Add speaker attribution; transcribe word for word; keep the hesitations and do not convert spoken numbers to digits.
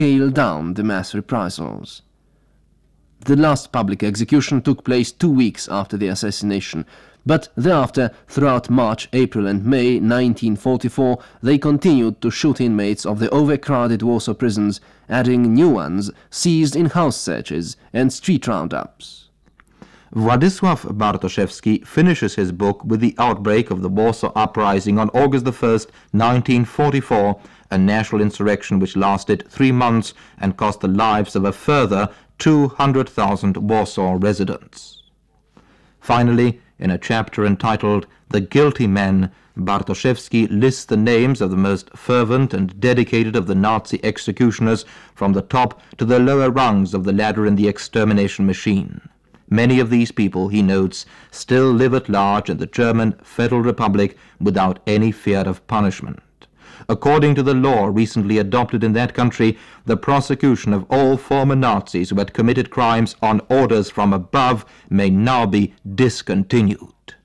Speaker 1: scale down the mass reprisals. The last public execution took place two weeks after the assassination, but thereafter, throughout March, April and May nineteen forty-four, they continued to shoot inmates of the overcrowded Warsaw prisons, adding new ones seized in house searches and street roundups.
Speaker 2: Władysław Bartoszewski finishes his book with the outbreak of the Warsaw Uprising on August the first, nineteen forty-four, a national insurrection which lasted three months and cost the lives of a further two hundred thousand Warsaw residents. Finally, in a chapter entitled The Guilty Men, Bartoszewski lists the names of the most fervent and dedicated of the Nazi executioners from the top to the lower rungs of the ladder in the extermination machine. Many of these people, he notes, still live at large in the German Federal Republic without any fear of punishment. According to the law recently adopted in that country, the prosecution of all former Nazis who had committed crimes on orders from above may now be discontinued.